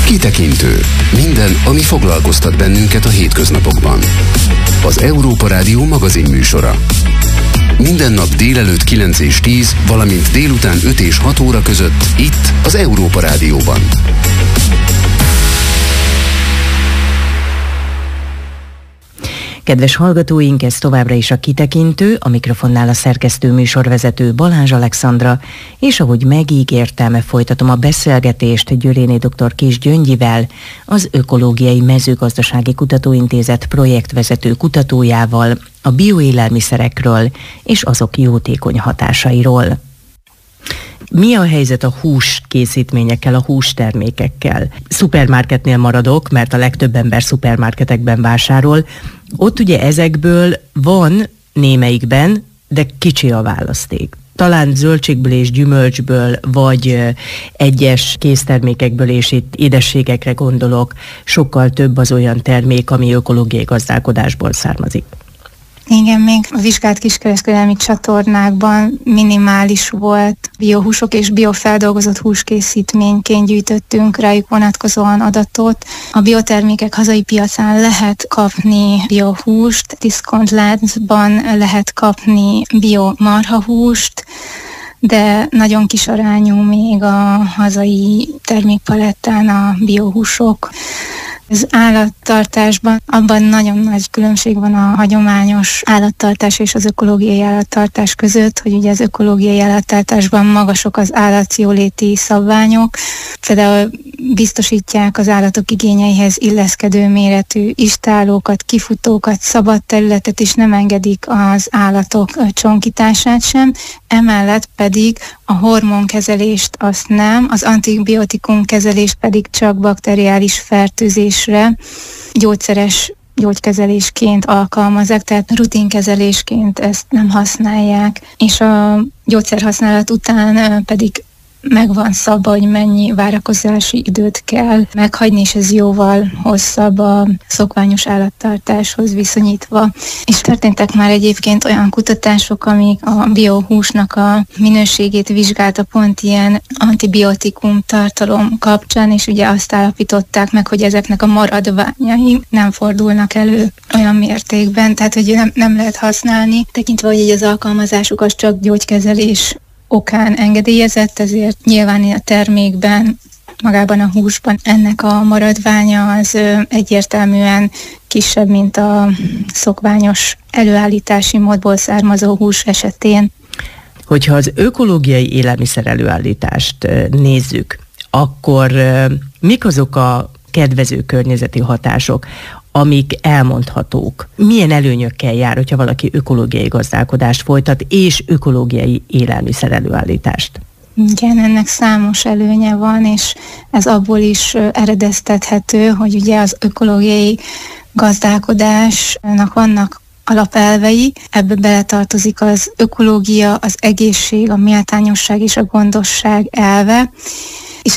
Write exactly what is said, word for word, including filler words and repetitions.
Kitekintő. Minden, ami foglalkoztat bennünket a hétköznapokban. Az Európa Rádió magazin műsora. Minden nap délelőtt kilenc és tíz, valamint délután öt és hat óra között itt az Európa Rádióban. Kedves hallgatóink, ez továbbra is a Kitekintő, a mikrofonnál a szerkesztő műsorvezető Balázs Alexandra, és ahogy megígértem, folytatom a beszélgetést Győréné dr. Kiss Gyöngyivel, az Ökológiai Mezőgazdasági Kutatóintézet projektvezető kutatójával, a bioélelmiszerekről és azok jótékony hatásairól. Mi a helyzet a húskészítményekkel, a hústermékekkel? Szupermarketnél maradok, mert a legtöbb ember szupermarketekben vásárol. Ott ugye ezekből van némelyikben, de kicsi a választék. Talán zöldségből és gyümölcsből, vagy egyes késztermékekből, és itt édességekre gondolok, sokkal több az olyan termék, ami ökológiai gazdálkodásból származik. Igen, még a vizsgált kiskereskedelmi csatornákban minimális volt biohúsok és biofeldolgozott húskészítményként gyűjtöttünk rájuk vonatkozóan adatot. A biotermékek hazai piacán lehet kapni biohúst, diszkontláncban lehet kapni biomarhahúst, de nagyon kis arányú még a hazai termékpalettán a biohúsok. Az állattartásban abban nagyon nagy különbség van a hagyományos állattartás és az ökológiai állattartás között, hogy ugye az ökológiai állattartásban magasok az állatjóléti szabványok, például biztosítják az állatok igényeihez illeszkedő méretű istállókat, kifutókat, szabad területet, és nem engedik az állatok csonkítását sem, emellett pedig a hormonkezelést azt nem, az antibiotikum kezelést pedig csak bakteriális fertőzésre, gyógyszeres gyógykezelésként alkalmazzák, tehát rutinkezelésként ezt nem használják, és a gyógyszerhasználat után pedig meg van szabva, hogy mennyi várakozási időt kell meghagyni, és ez jóval hosszabb a szokványos állattartáshoz viszonyítva. És történtek már egyébként olyan kutatások, amik a biohúsnak a minőségét vizsgálta pont ilyen antibiotikum tartalom kapcsán, és ugye azt állapították meg, hogy ezeknek a maradványai nem fordulnak elő olyan mértékben, tehát hogy nem, nem lehet használni, tekintve, hogy az alkalmazásuk az csak gyógykezelés okán engedélyezett, ezért nyilván a termékben, magában a húsban ennek a maradványa az egyértelműen kisebb, mint a szokványos előállítási módból származó hús esetén. Hogyha az ökológiai élelmiszer előállítást nézzük, akkor mik azok a kedvező környezeti hatások, amik elmondhatók? Milyen előnyökkel jár, hogyha valaki ökológiai gazdálkodást folytat, és ökológiai élelmiszer előállítást? Igen, ennek számos előnye van, és ez abból is eredeztethető, hogy ugye az ökológiai gazdálkodásnak vannak alapelvei, ebbe beletartozik az ökológia, az egészség, a méltányosság és a gondosság elve,